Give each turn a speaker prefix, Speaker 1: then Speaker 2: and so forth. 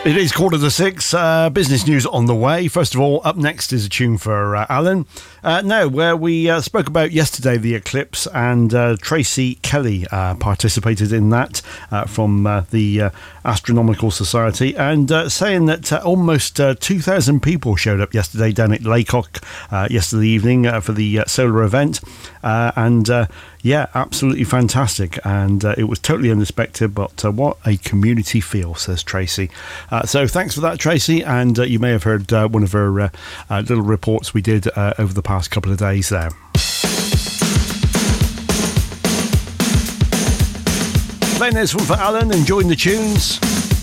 Speaker 1: It is 5:45. Business news on the way. First of all, up next is a tune for Alan. Where we spoke about yesterday the eclipse, and Tracy Kelly participated in that from the Astronomical Society, and saying that almost 2,000 people showed up yesterday down at Laycock yesterday evening for the solar event, yeah, absolutely fantastic, and it was totally unexpected, but what a community feel, says Tracy. So thanks for that, Tracy, and you may have heard one of her little reports we did over the past couple of days there. Playing this one for Alan, enjoying the tunes.